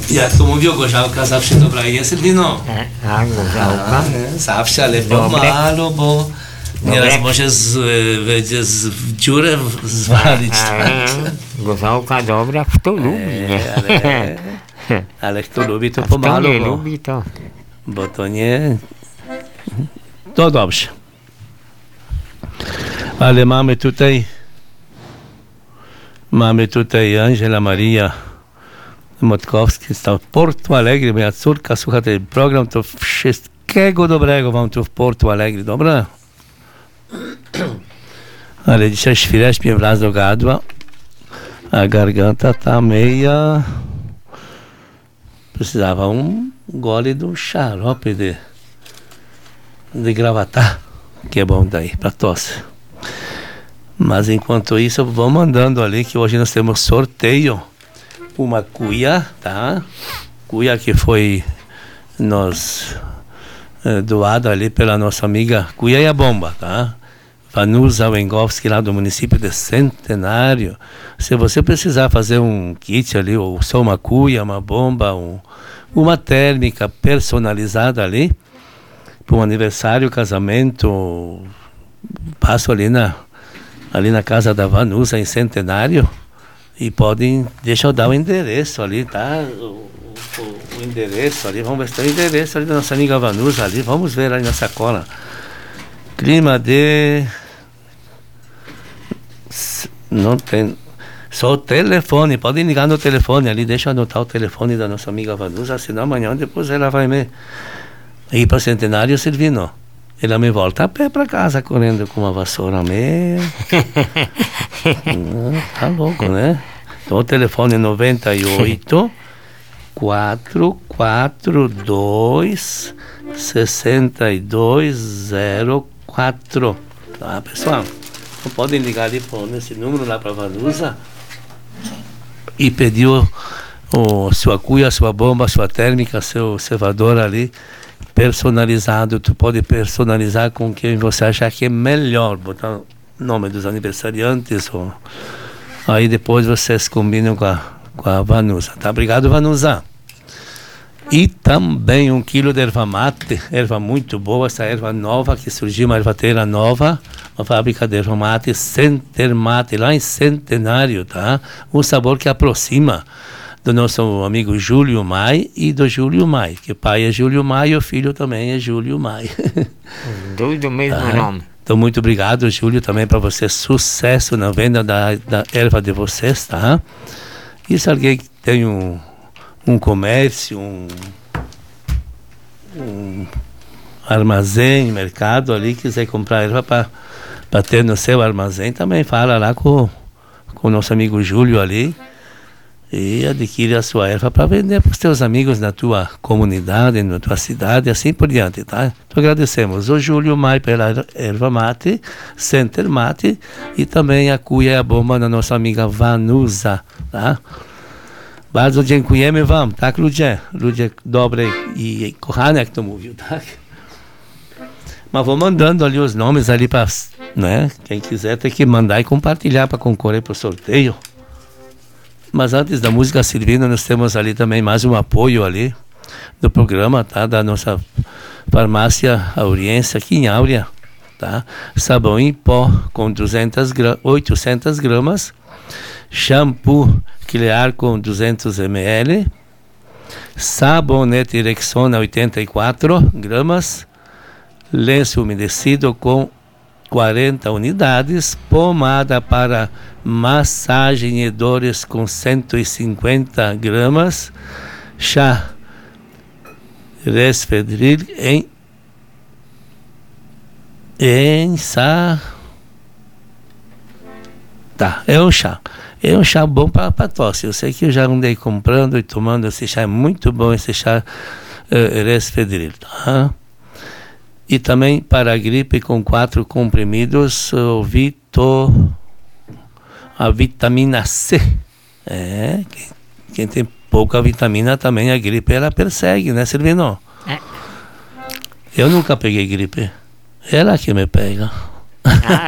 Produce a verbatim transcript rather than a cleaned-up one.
Jak to mówią, gorzałka zawsze dobra jest, Silvino. A, gorzałka? Zawsze, ale pomalo, bo nieraz może z, będzie z, w dziurę zwalić. Gorzałka dobra, kto lubi. Ale, ale kto lubi, to Kto pomalo. nie Bo, lubi, to... bo to nie... To dobrze. Ale mamy tutaj... Mamy tutaj Angela Maria Motkowski z Porto Alegre. Moja córka słucha ten program, to wszystkiego dobrego wam tu w Porto Alegre, dobra? Ale dzisiaj świeżeś mnie wraz do gardła, a garganta tá meia... Precisava um gole de um xarope de, de gravatá, que é bom daí, para tosse. Mas enquanto isso, vou mandando ali que hoje nós temos sorteio. Uma cuia, tá? Cuia que foi nos eh, doada ali pela nossa amiga Cuia e a Bomba, tá? Vanusa Wengowski, lá do município de Centenário. Se você precisar fazer um kit ali, ou só uma cuia, uma bomba, um, uma térmica personalizada ali, para um aniversário, casamento, passo ali na, ali na casa da Vanusa, em Centenário, e podem, deixa eu dar o endereço ali, tá? O, o, o endereço ali, vamos ver se tem o endereço ali da nossa amiga Vanusa ali, vamos ver ali na sacola. Clima de... Não tem... Só o telefone, podem ligar no telefone ali, deixa eu anotar o telefone da nossa amiga Vanusa, senão amanhã depois ela vai me ir para Centenário, Silvino. Ela me volta a pé para casa, correndo com uma vassoura meia. Tá louco, né? Então o telefone é noventa e oito, quatro quatro dois, seis dois zero quatro. Tá, pessoal? Então podem ligar ali nesse número lá para a Vanusa e pedir o, o, sua cuia, sua bomba, sua térmica, seu cevador ali personalizado. Tu pode personalizar com quem você achar que é melhor, botar o nome dos aniversariantes, ou... aí depois vocês combinam com a, com a Vanusa, tá? Obrigado, Vanusa. E também um quilo de erva mate, erva muito boa, essa erva nova que surgiu, uma ervateira nova, uma fábrica de erva mate, Center Mate, lá em Centenário, tá? Um sabor que aproxima do nosso amigo Júlio Mai e do Júlio Mai, que o pai é Júlio Mai e o filho também é Júlio Mai. Dois do mesmo ah, nome. Então, muito obrigado, Júlio, também para você, sucesso na venda da, da erva de vocês, tá? E se alguém tem um um comércio, um, um armazém, mercado ali, quiser comprar erva para ter no seu armazém, também fala lá com, com o nosso amigo Júlio ali e adquire a sua erva para vender para os teus amigos na tua comunidade, na tua cidade, assim por diante, tá? Então agradecemos o Júlio Mai pela erva mate, Center Mate, i também a cuia e a bomba da nossa amiga Vanusa, tá? Bardzo dziękujemy wam, tak ludzie, ludzie dobrej i kochane, jak to mówił, tak? Mas vou mandando ali os nomes ali para, né? Quem quiser tem que mandar e compartilhar para concorrer para o sorteio. Mas antes da música Silvina, nós temos ali também mais um apoio ali do programa, tá? Da nossa farmácia Auriense aqui em Áurea, tá? Sabão em pó com duzentas gramas, oitocentas gramas, shampoo Clear com duzentos mililitros, sabonete Rexona oitenta e quatro gramas, lenço umedecido com quarenta unidades, pomada para massagem e dores com cento e cinquenta gramas, chá Resfedril em em sa tá, é um chá. É um chá bom para tosse. Eu sei que eu já andei comprando e tomando esse chá. É muito bom esse chá uh, Resfedril, tá? E também para a gripe com quatro comprimidos, o Vito, a vitamina C. É, quem, quem tem pouca vitamina também a gripe ela persegue, né, Silvino? É. Eu nunca peguei gripe. Ela que me pega. Ah,